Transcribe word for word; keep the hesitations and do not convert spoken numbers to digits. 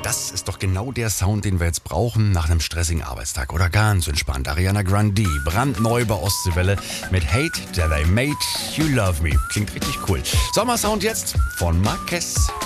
Das ist doch genau der Sound, den wir jetzt brauchen nach einem stressigen Arbeitstag oder ganz entspannt. Ariana Grande, brandneu bei Ostseewelle mit Hate That I Made You Love Me. Klingt richtig cool. Sommersound jetzt von Marquez.